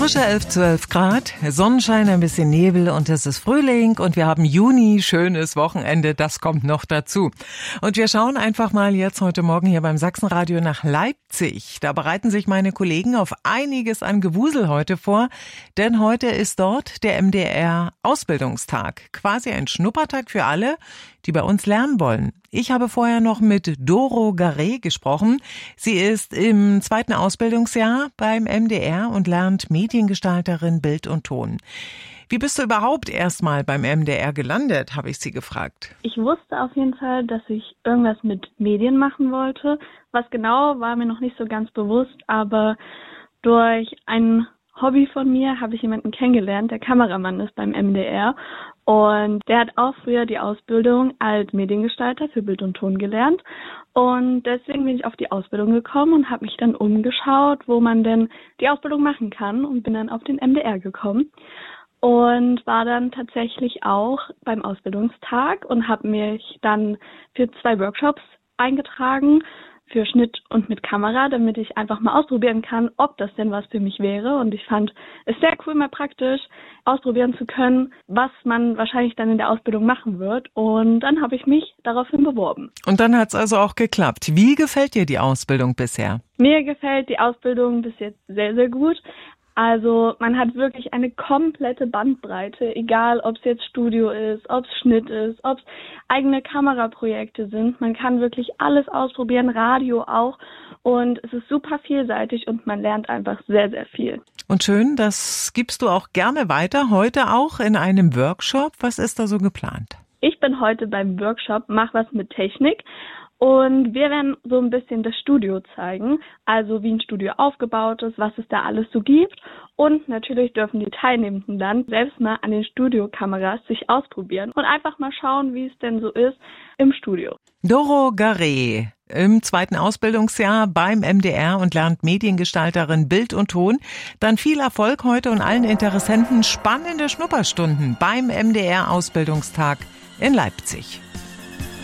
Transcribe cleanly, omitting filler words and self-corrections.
Frische 11, 12 Grad, Sonnenschein, ein bisschen Nebel und es ist Frühling und wir haben Juni, schönes Wochenende, das kommt noch dazu. Und wir schauen einfach mal jetzt heute Morgen hier beim Sachsenradio nach Leipzig. Da bereiten sich meine Kollegen auf einiges an Gewusel heute vor, denn heute ist dort der MDR-Ausbildungstag. Quasi ein Schnuppertag für alle, die bei uns lernen wollen. Ich habe vorher noch mit Doro Garret gesprochen. Sie ist im 2. Ausbildungsjahr beim MDR und lernt Mediengestalterin Bild und Ton. Wie bist du überhaupt erstmal beim MDR gelandet, habe ich sie gefragt. Ich wusste auf jeden Fall, dass ich irgendwas mit Medien machen wollte. Was genau, war mir noch nicht so ganz bewusst, aber durch ein Hobby von mir habe ich jemanden kennengelernt, der Kameramann ist beim MDR und der hat auch früher die Ausbildung als Mediengestalter für Bild und Ton gelernt und deswegen bin ich auf die Ausbildung gekommen und habe mich dann umgeschaut, wo man denn die Ausbildung machen kann und bin dann auf den MDR gekommen und war dann tatsächlich auch beim Ausbildungstag und habe mich dann für 2 Workshops eingetragen, für Schnitt und mit Kamera, damit ich einfach mal ausprobieren kann, ob das denn was für mich wäre. Und ich fand es sehr cool, mal praktisch ausprobieren zu können, was man wahrscheinlich dann in der Ausbildung machen wird. Und dann habe ich mich daraufhin beworben. Und dann hat es also auch geklappt. Wie gefällt dir die Ausbildung bisher? Mir gefällt die Ausbildung bis jetzt sehr, sehr gut. Also man hat wirklich eine komplette Bandbreite, egal ob es jetzt Studio ist, ob es Schnitt ist, ob es eigene Kameraprojekte sind. Man kann wirklich alles ausprobieren, Radio auch und es ist super vielseitig und man lernt einfach sehr, sehr viel. Und schön, das gibst du auch gerne weiter, heute auch in einem Workshop. Was ist da so geplant? Ich bin heute beim Workshop Mach was mit Technik. Und wir werden so ein bisschen das Studio zeigen, also wie ein Studio aufgebaut ist, was es da alles so gibt. Und natürlich dürfen die Teilnehmenden dann selbst mal an den Studiokameras sich ausprobieren und einfach mal schauen, wie es denn so ist im Studio. Doro Garret im 2. Ausbildungsjahr beim MDR und lernt Mediengestalterin Bild und Ton. Dann viel Erfolg heute und allen Interessenten spannende Schnupperstunden beim MDR-Ausbildungstag in Leipzig.